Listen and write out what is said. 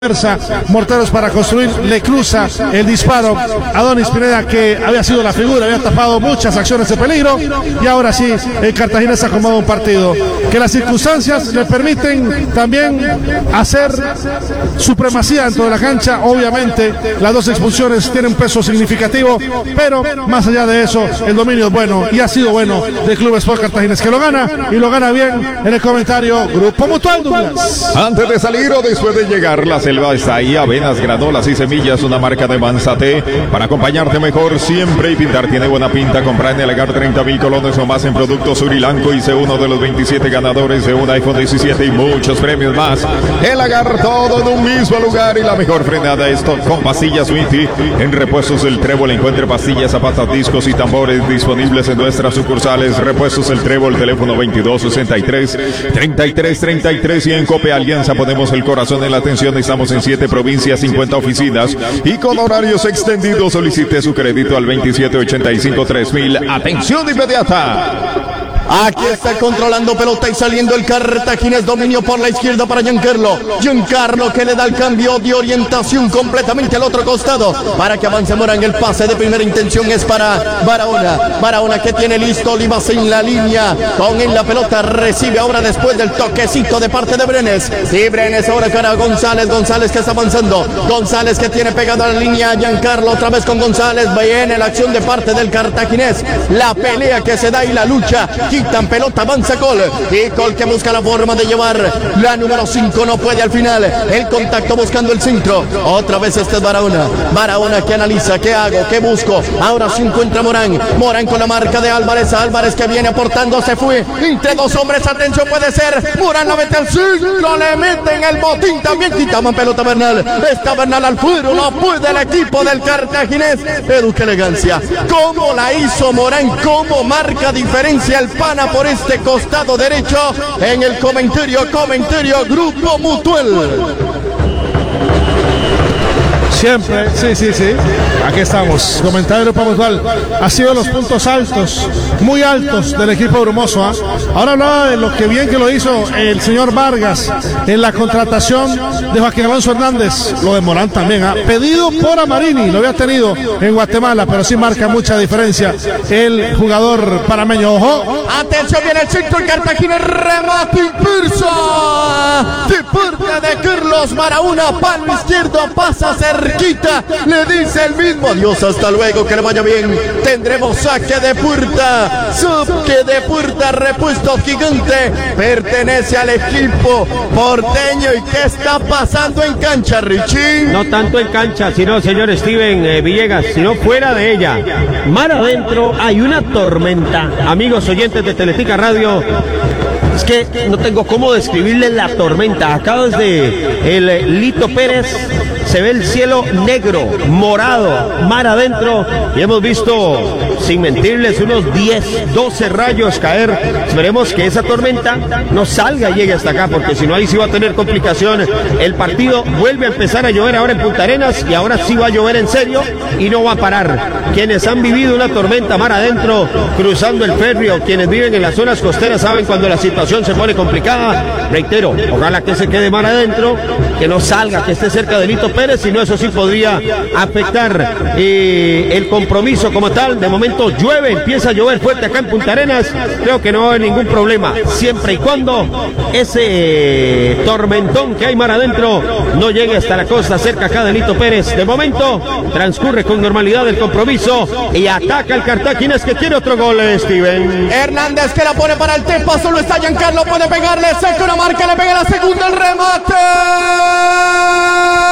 Morteros para construir, le cruza el disparo a Adonis Pineda, que había sido la figura, había tapado muchas acciones de peligro, y ahora sí el Cartaginés ha acomodado un partido que las circunstancias le permiten también hacer supremacía dentro de la cancha. Obviamente las dos expulsiones tienen un peso significativo, pero más allá de eso el dominio es bueno y ha sido bueno del Club Sport Cartaginés, que lo gana y lo gana bien. En el comentario, Grupo Mutual Douglas. Antes de salir o después de llegar, la selva está ahí, avenas, granolas y semillas, una marca de Manzate para acompañarte mejor siempre y pintar tiene buena pinta. Compra en el Agar 30,000 colones o más en productos Surilanco y sé uno de los 27 ganadores de un iPhone 17 y muchos premios más. El Agar, todo en un mismo lugar, y la mejor frenada es con pastillas Witty. En Repuestos El Trébol encuentre pastillas, zapatas, discos y tambores disponibles en nuestras sucursales. Repuestos El Trébol, teléfono 2263-3333, y en Cope Alianza ponemos el corazón en la atención. Estamos en 7 provincias, 50 oficinas y con horarios extendidos. Solicite su crédito al 2785-3000. Atención inmediata. Aquí está controlando pelota y saliendo el Cartaginés, dominio por la izquierda para Giancarlo. Giancarlo que le da el cambio de orientación completamente al otro costado para que avance Morán. El pase de primera intención es para Barahona. Barahona que tiene listo Olivas en la línea. Con en la pelota recibe ahora después del toquecito de parte de Brenes. Y Brenes ahora para González. González que está avanzando. González que tiene pegado a la línea. Giancarlo otra vez con González. Viene la acción de parte del Cartaginés. La pelea que se da y la lucha. Quitan pelota, avanza Col. Y Col que busca la forma de llevar la número 5, no puede al final. El contacto buscando el centro. Otra vez este es Barahona. Barahona que analiza, ¿qué hago? ¿Qué busco? Ahora se encuentra Morán. Morán con la marca de Álvarez. Álvarez que viene aportando, se fue entre dos hombres. Atención, puede ser. Morán la mete al centro, le meten el botín. También quitaban pelota Bernal. Está Bernal al fuero. No puede el equipo del Cartaginés. Edu, qué elegancia. ¿Cómo la hizo Morán? ¿Cómo marca diferencia el Pana por este costado derecho? En el comentario Grupo Mutual. Siempre, sí. Aquí estamos. Comentario Grupo Mutual. Ha sido los puntos altos, muy altos del equipo brumoso. Ahora hablaba de lo que bien que lo hizo el señor Vargas en la contratación de Joaquín Alonso Hernández. Lo de Morán también. Pedido por Amarini, lo había tenido en Guatemala, pero sí marca mucha diferencia el jugador parameño. Ojo. Atención, viene el centro, el Cartagena, remate impulsa de parte de Carlos Barahona, palo izquierdo, pasa cerquita, le dice el mismo adiós, hasta luego, que le vaya bien. Tendremos saque de puerta, repuesto gigante, pertenece al equipo porteño. ¿Y qué está pasando en cancha, Richie? No tanto en cancha, sino, señor Steven Villegas, sino fuera de ella. Mar adentro hay una tormenta, amigos oyentes de Teletica Radio. Es que no tengo cómo describirle la tormenta. Acá desde el Lito Pérez se ve el cielo negro, morado, mar adentro, y hemos visto, sin mentirles, unos 10, 12 rayos caer. Esperemos que esa tormenta no salga y llegue hasta acá, porque si no, ahí sí va a tener complicaciones. El partido vuelve a empezar a llover ahora en Punta Arenas, y ahora sí va a llover en serio y no va a parar. Quienes han vivido una tormenta mar adentro, cruzando el ferry, o quienes viven en las zonas costeras, saben cuando la situación se pone complicada. Reitero, ojalá que se quede mar adentro, que no salga, que esté cerca de Lito Pérez, si no, eso sí podría afectar el compromiso como tal. De momento llueve, empieza a llover fuerte acá en Punta Arenas. Creo que no va a haber ningún problema, siempre y cuando ese tormentón que hay mar adentro no llegue hasta la costa cerca acá de Lito Pérez. De momento transcurre con normalidad el compromiso y ataca el Cartaginés, que quiere otro gol, Steven. Hernández que la pone para el Tepa, solo está Giancarlo, puede pegarle, saca una marca, le pega la segunda, el remate.